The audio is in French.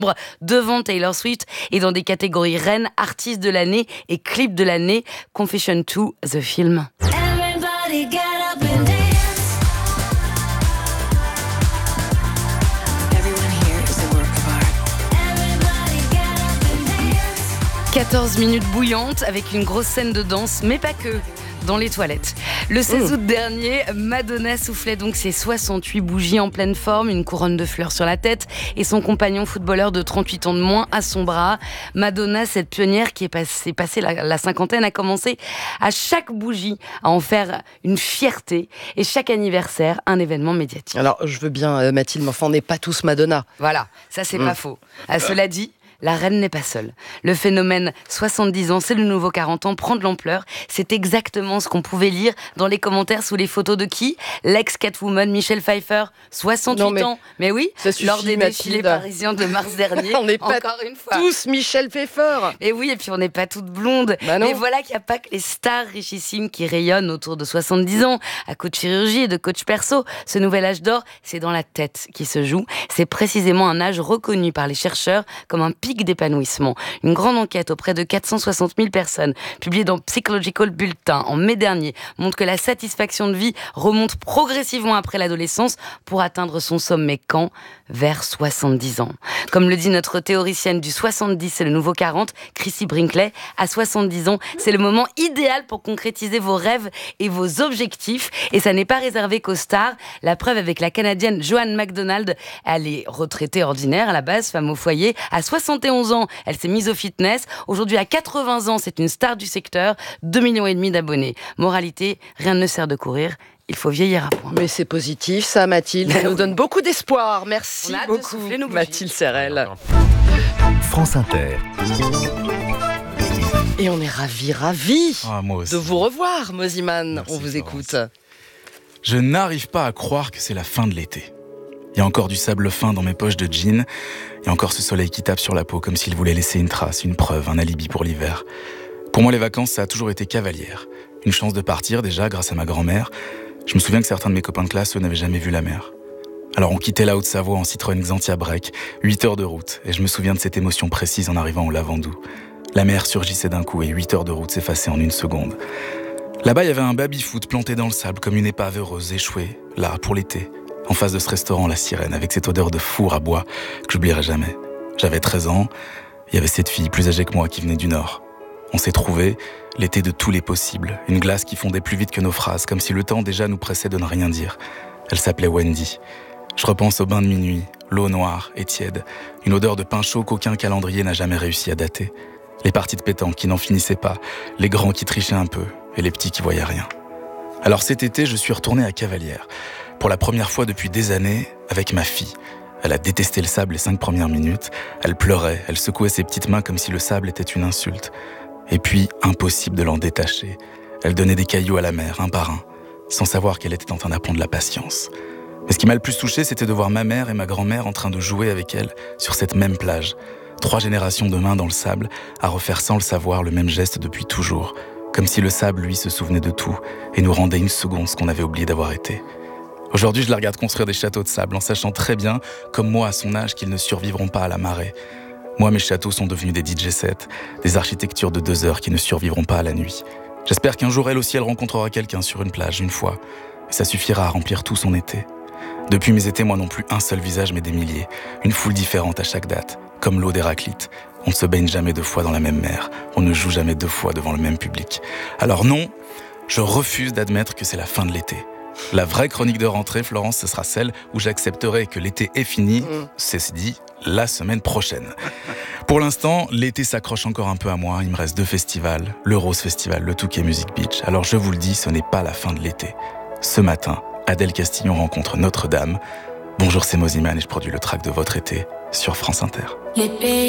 devant Taylor Swift et dans des catégories reines, artiste de l'année et clip de l'année. Confession 2, The Film. Everybody get up and dance. Everyone here is a work of art. Everybody get up and dance. 14 minutes bouillantes avec une grosse scène de danse, mais pas que. Dans les toilettes. Le 16 août dernier, Madonna soufflait donc ses 68 bougies en pleine forme, une couronne de fleurs sur la tête et son compagnon footballeur de 38 ans de moins à son bras. Madonna, cette pionnière qui est passée la cinquantaine, a commencé à chaque bougie à en faire une fierté et chaque anniversaire un événement médiatique. Alors, je veux bien, Mathilde, mais enfin, on n'est pas tous Madonna. Voilà, ça c'est pas faux. Cela dit, la reine n'est pas seule. Le phénomène 70 ans, c'est le nouveau 40 ans, prend de l'ampleur. C'est exactement ce qu'on pouvait lire dans les commentaires sous les photos de qui ? L'ex-Catwoman Michelle Pfeiffer, 68 ans. Mais oui, lors des défilés parisiens de mars dernier. On n'est pas encore une fois. tous Michelle Pfeiffer. Et oui, et puis on n'est pas toutes blondes. Mais voilà qu'il n'y a pas que les stars richissimes qui rayonnent autour de 70 ans. À coup de chirurgie et de coach perso, ce nouvel âge d'or, c'est dans la tête qui se joue. C'est précisément un âge reconnu par les chercheurs comme un pic d'épanouissement. Une grande enquête auprès de 460 000 personnes, publiée dans Psychological Bulletin en mai dernier, montre que la satisfaction de vie remonte progressivement après l'adolescence pour atteindre son sommet quand ? Vers 70 ans. Comme le dit notre théoricienne du 70, c'est le nouveau 40, Chrissy Brinkley, à 70 ans, c'est le moment idéal pour concrétiser vos rêves et vos objectifs. Et ça n'est pas réservé qu'aux stars. La preuve avec la Canadienne Joanne McDonald, elle est retraitée ordinaire à la base, femme au foyer. À 71 ans, elle s'est mise au fitness. Aujourd'hui, à 80 ans, c'est une star du secteur, 2,5 millions d'abonnés. Moralité, rien ne sert de courir. Il faut vieillir à point. Mais c'est positif, ça, Mathilde. Ça nous donne beaucoup d'espoir. Merci beaucoup, Mathilde Serrel. France Inter. Et on est ravis de vous revoir, Moziman. Merci, on vous écoute. Je n'arrive pas à croire que c'est la fin de l'été. Il y a encore du sable fin dans mes poches de jean. Il y a encore ce soleil qui tape sur la peau comme s'il voulait laisser une trace, une preuve, un alibi pour l'hiver. Pour moi, les vacances, ça a toujours été cavalière. Une chance de partir déjà grâce à ma grand-mère. Je me souviens que certains de mes copains de classe, eux, n'avaient jamais vu la mer. Alors on quittait la Haute-Savoie en Citroën Xantia Break, 8 heures de route, et je me souviens de cette émotion précise en arrivant au Lavandou. La mer surgissait d'un coup et 8 heures de route s'effaçaient en une seconde. Là-bas, il y avait un baby-foot planté dans le sable comme une épave heureuse échouée, là, pour l'été, en face de ce restaurant La Sirène, avec cette odeur de four à bois que j'oublierai jamais. J'avais 13 ans, il y avait cette fille plus âgée que moi qui venait du Nord. On s'est trouvés, l'été de tous les possibles, une glace qui fondait plus vite que nos phrases, comme si le temps déjà nous pressait de ne rien dire. Elle s'appelait Wendy. Je repense au bain de minuit, l'eau noire et tiède, une odeur de pain chaud qu'aucun calendrier n'a jamais réussi à dater. Les parties de pétanque qui n'en finissaient pas, les grands qui trichaient un peu et les petits qui voyaient rien. Alors cet été, je suis retourné à Cavalières, pour la première fois depuis des années, avec ma fille. Elle a détesté le sable les 5 premières minutes, elle pleurait, elle secouait ses petites mains comme si le sable était une insulte. Et puis, impossible de l'en détacher. Elle donnait des cailloux à la mer, un par un, sans savoir qu'elle était en train d'apprendre la patience. Mais ce qui m'a le plus touché, c'était de voir ma mère et ma grand-mère en train de jouer avec elle sur cette même plage. 3 générations de mains dans le sable, à refaire sans le savoir le même geste depuis toujours. Comme si le sable, lui, se souvenait de tout et nous rendait une seconde ce qu'on avait oublié d'avoir été. Aujourd'hui, je la regarde construire des châteaux de sable en sachant très bien, comme moi à son âge, qu'ils ne survivront pas à la marée. Moi, mes châteaux sont devenus des DJ sets, des architectures de 2 heures qui ne survivront pas à la nuit. J'espère qu'un jour, elle aussi, elle rencontrera quelqu'un sur une plage, une fois. Et ça suffira à remplir tout son été. Depuis mes étés, moi non plus, un seul visage, mais des milliers. Une foule différente à chaque date, comme l'eau d'Héraclite. On ne se baigne jamais 2 fois dans la même mer. On ne joue jamais 2 fois devant le même public. Alors non, je refuse d'admettre que c'est la fin de l'été. La vraie chronique de rentrée, Florence, ce sera celle où j'accepterai que l'été est fini, c'est dit, la semaine prochaine. Pour l'instant, l'été s'accroche encore un peu à moi. Il me reste 2 festivals, le Rose Festival, le Touquet Music Beach. Alors je vous le dis, ce n'est pas la fin de l'été. Ce matin, Adèle Castillon rencontre Notre-Dame. Bonjour, c'est Moziman et je produis le track de votre été sur France Inter.